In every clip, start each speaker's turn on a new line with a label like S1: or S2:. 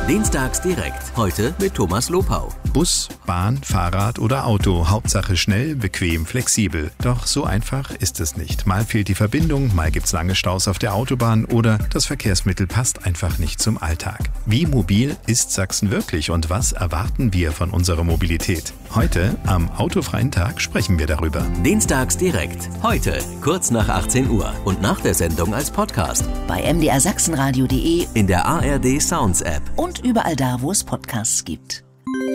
S1: Dienstags direkt. Heute mit Thomas Lopau.
S2: Bus, Bahn, Fahrrad oder Auto. Hauptsache schnell, bequem, flexibel. Doch so einfach ist es nicht. Mal fehlt die Verbindung, mal gibt's lange Staus auf der Autobahn oder das Verkehrsmittel passt einfach nicht zum Alltag. Wie mobil ist Sachsen wirklich und was erwarten wir von unserer Mobilität? Heute, am autofreien Tag, sprechen wir darüber.
S1: Dienstags direkt. Heute, kurz nach 18 Uhr und nach der Sendung als Podcast.
S3: Bei mdrsachsenradio.de,
S1: in der ARD Sounds App
S3: und überall da, wo es Podcasts gibt.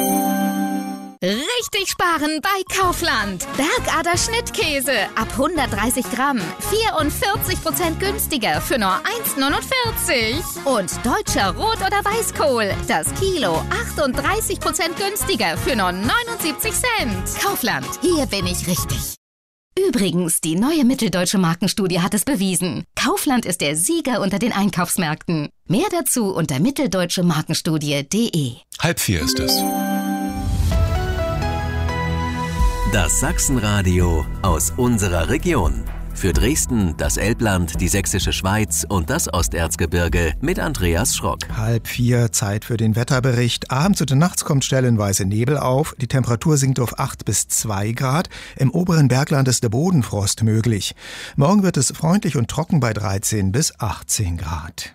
S4: Richtig sparen bei Kaufland. Bergader Schnittkäse ab 130 Gramm. 44% günstiger für nur 1,49. Und deutscher Rot- oder Weißkohl. Das Kilo 38% günstiger für nur 79 Cent. Kaufland, hier bin ich richtig.
S5: Übrigens, die neue Mitteldeutsche Markenstudie hat es bewiesen. Kaufland ist der Sieger unter den Einkaufsmärkten. Mehr dazu unter mitteldeutschemarkenstudie.de.
S6: 3:30 ist es.
S1: Das Sachsenradio aus unserer Region. Für Dresden, das Elbland, die Sächsische Schweiz und das Osterzgebirge mit Andreas Schrock.
S7: 3:30, Zeit für den Wetterbericht. Abends und nachts kommt stellenweise Nebel auf. Die Temperatur sinkt auf 8 bis 2 Grad. Im oberen Bergland ist der Bodenfrost möglich. Morgen wird es freundlich und trocken bei 13 bis 18 Grad.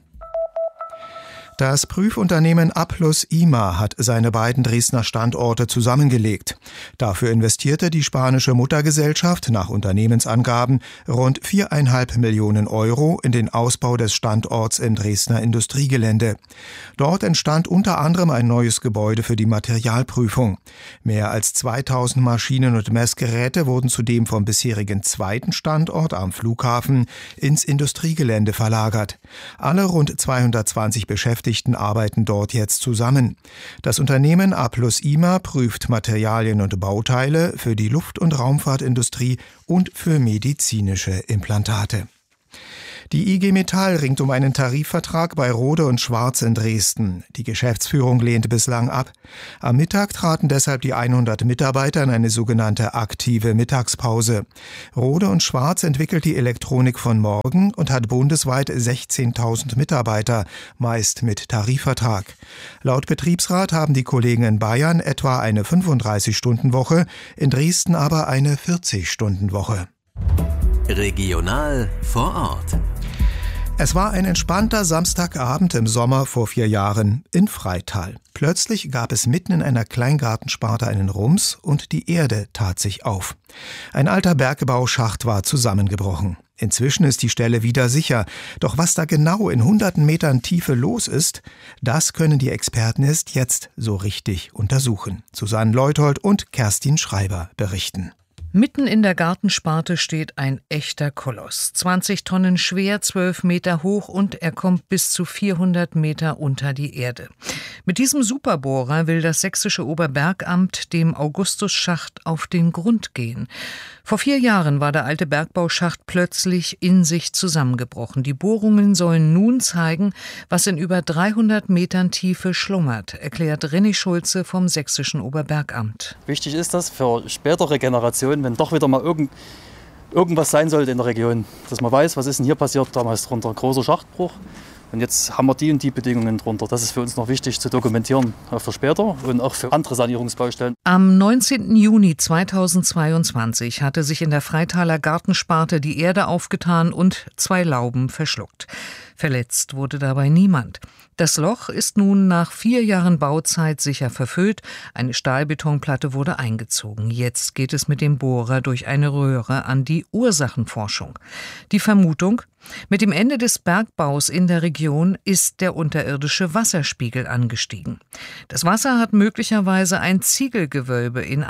S7: Das Prüfunternehmen A+IMA hat seine beiden Dresdner Standorte zusammengelegt. Dafür investierte die spanische Muttergesellschaft nach Unternehmensangaben rund 4,5 Millionen Euro in den Ausbau des Standorts im Dresdner Industriegelände. Dort entstand unter anderem ein neues Gebäude für die Materialprüfung. Mehr als 2000 Maschinen und Messgeräte wurden zudem vom bisherigen zweiten Standort am Flughafen ins Industriegelände verlagert. Alle rund 220 Beschäftigten arbeiten dort jetzt zusammen. Das Unternehmen A+IMA prüft Materialien und Bauteile für die Luft- und Raumfahrtindustrie und für medizinische Implantate. Die IG Metall ringt um einen Tarifvertrag bei Rohde und Schwarz in Dresden. Die Geschäftsführung lehnte bislang ab. Am Mittag traten deshalb die 100 Mitarbeiter in eine sogenannte aktive Mittagspause. Rohde und Schwarz entwickelt die Elektronik von morgen und hat bundesweit 16.000 Mitarbeiter, meist mit Tarifvertrag. Laut Betriebsrat haben die Kollegen in Bayern etwa eine 35-Stunden-Woche, in Dresden aber eine 40-Stunden-Woche.
S1: Regional vor Ort.
S7: Es war ein entspannter Samstagabend im Sommer vor 4 Jahren in Freital. Plötzlich gab es mitten in einer Kleingartensparte einen Rums und die Erde tat sich auf. Ein alter Bergbauschacht war zusammengebrochen. Inzwischen ist die Stelle wieder sicher. Doch was da genau in hunderten Metern Tiefe los ist, das können die Experten erst jetzt so richtig untersuchen. Susanne Leuthold und Kerstin Schreiber berichten.
S8: Mitten in der Gartensparte steht ein echter Koloss. 20 Tonnen schwer, 12 Meter hoch und er kommt bis zu 400 Meter unter die Erde. Mit diesem Superbohrer will das sächsische Oberbergamt dem Augustusschacht auf den Grund gehen. Vor 4 Jahren war der alte Bergbauschacht plötzlich in sich zusammengebrochen. Die Bohrungen sollen nun zeigen, was in über 300 Metern Tiefe schlummert, erklärt René Schulze vom sächsischen Oberbergamt.
S9: Wichtig ist das für spätere Generationen, wenn doch wieder mal irgendwas sein sollte in der Region, dass man weiß, was ist denn hier passiert, damals drunter großer Schachtbruch. Und jetzt haben wir die und die Bedingungen drunter. Das ist für uns noch wichtig zu dokumentieren, auch für später und auch für andere Sanierungsbaustellen.
S8: Am 19. Juni 2022 hatte sich in der Freitaler Gartensparte die Erde aufgetan und 2 Lauben verschluckt. Verletzt wurde dabei niemand. Das Loch ist nun nach 4 Jahren Bauzeit sicher verfüllt. Eine Stahlbetonplatte wurde eingezogen. Jetzt geht es mit dem Bohrer durch eine Röhre an die Ursachenforschung. Die Vermutung: Mit dem Ende des Bergbaus in der Region ist der unterirdische Wasserspiegel angestiegen. Das Wasser hat möglicherweise ein Ziegelgewölbe in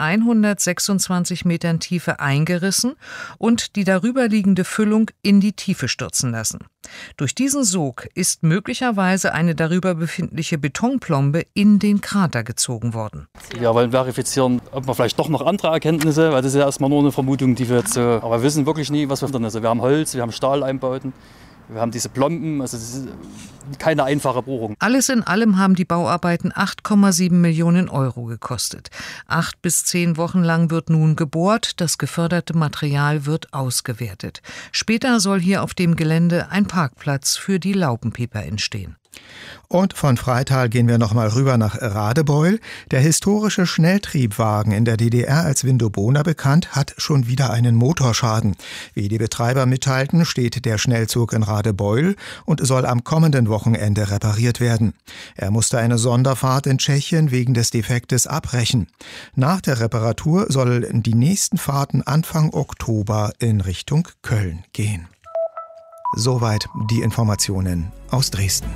S8: 126 Metern Tiefe eingerissen und die darüberliegende Füllung in die Tiefe stürzen lassen. Durch diesen Sog ist möglicherweise eine darüber befindliche Betonplombe in den Krater gezogen worden.
S9: Wir wollen verifizieren, ob wir vielleicht doch noch andere Erkenntnisse, weil das ist ja erstmal nur eine Vermutung, die wir jetzt aber wir wissen wirklich nie, was wir drin sind. Wir haben Holz, wir haben Stahleinbauten, wir haben diese Plomben, also das ist keine einfache Bohrung.
S8: Alles in allem haben die Bauarbeiten 8,7 Millionen Euro gekostet. 8 bis 10 Wochen lang wird nun gebohrt, das geförderte Material wird ausgewertet. Später soll hier auf dem Gelände ein Parkplatz für die Laubenpieper entstehen.
S7: Und von Freital gehen wir nochmal rüber nach Radebeul. Der historische Schnelltriebwagen, in der DDR als Vindobona bekannt, hat schon wieder einen Motorschaden. Wie die Betreiber mitteilten, steht der Schnellzug in Radebeul und soll am kommenden Wochenende repariert werden. Er musste eine Sonderfahrt in Tschechien wegen des Defektes abbrechen. Nach der Reparatur sollen die nächsten Fahrten Anfang Oktober in Richtung Köln gehen. Soweit die Informationen aus Dresden.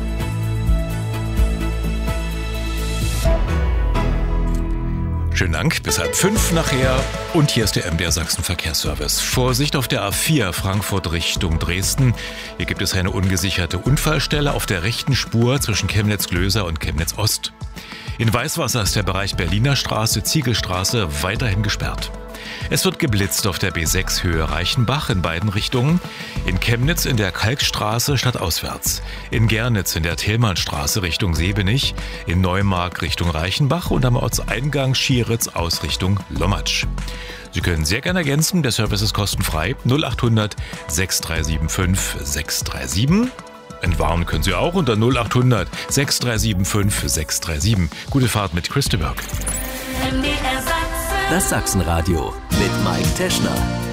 S6: Schönen Dank, bis 4:30 nachher. Und hier ist der MDR Sachsen Verkehrsservice. Vorsicht auf der A4 Frankfurt Richtung Dresden. Hier gibt es eine ungesicherte Unfallstelle auf der rechten Spur zwischen Chemnitz-Glöser und Chemnitz-Ost. In Weißwasser ist der Bereich Berliner Straße, Ziegelstraße weiterhin gesperrt. Es wird geblitzt auf der B6 Höhe Reichenbach in beiden Richtungen. In Chemnitz in der Kalkstraße stadtauswärts. In Gernitz in der Thälmannstraße Richtung Sebenich. In Neumark Richtung Reichenbach und am Ortseingang Schieritz aus Richtung Lommatsch. Sie können sehr gerne ergänzen, der Service ist kostenfrei. 0800 6375 637. Entwarnen können Sie auch unter 0800 6375 637. Gute Fahrt mit Christeberg.
S1: Das Sachsenradio mit Mike Teschner.